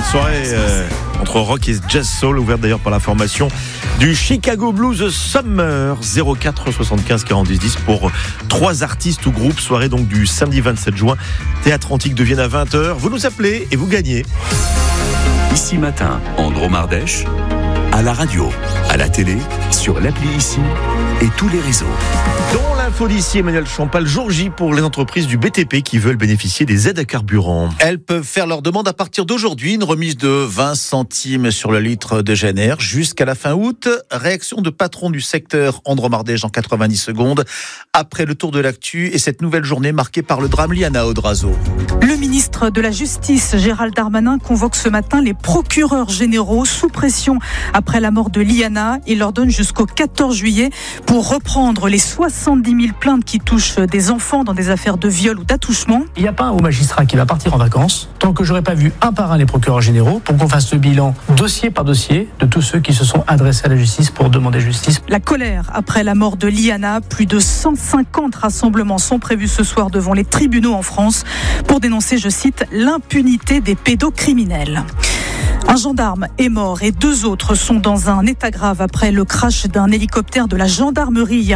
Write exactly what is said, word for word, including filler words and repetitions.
soirée euh, entre rock et jazz soul, ouverte d'ailleurs par la formation du Chicago Blues Summer. Zéro quatre soixante-quinze quarante-dix dix pour trois artistes ou groupes. Soirée donc du samedi vingt-sept juin, Théâtre Antique de Vienne à vingt heures. Vous nous appelez et vous gagnez. Ici Matin, en Drôme-Ardèche, à la radio, à la télé, sur l'appli Ici et tous les réseaux. Dans l'info d'ici, Emmanuel Champal, jour J pour les entreprises du B T P qui veulent bénéficier des aides à carburant. Elles peuvent faire leur demande à partir d'aujourd'hui, une remise de vingt centimes sur le litre de G N R jusqu'à la fin août. Réaction de patron du secteur en Drôme-Ardèche en quatre-vingt-dix secondes après le tour de l'actu et cette nouvelle journée marquée par le drame Liana Odrazo. Le ministre de la Justice, Gérald Darmanin, convoque ce matin les procureurs généraux sous pression après la mort de Liana. Il leur donne jusqu'au quatorze juillet pour reprendre les soixante-dix mille plaintes qui touchent des enfants dans des affaires de viol ou d'attouchement. Il n'y a pas un haut magistrat qui va partir en vacances tant que j'aurai pas vu un par un les procureurs généraux pour qu'on fasse le bilan dossier par dossier de tous ceux qui se sont adressés à la justice pour demander justice. La colère après la mort de Liana. Plus de cent cinquante rassemblements sont prévus ce soir devant les tribunaux en France pour dénoncer, je cite, l'impunité des pédocriminels. Un gendarme est mort et deux autres sont dans un état grave après le crash d'un hélicoptère de la gendarmerie hier